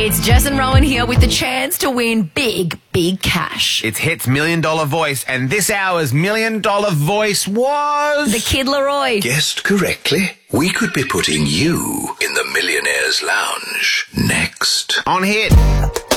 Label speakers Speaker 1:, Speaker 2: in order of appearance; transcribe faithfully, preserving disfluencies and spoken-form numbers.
Speaker 1: It's Jess and Rowan here with the chance to win big, big cash.
Speaker 2: It's Hit's Million Dollar Voice, and this hour's Million Dollar Voice was...
Speaker 1: The Kid Laroi.
Speaker 3: Guessed correctly? We could be putting you in the Millionaire's Lounge next.
Speaker 2: On Hit.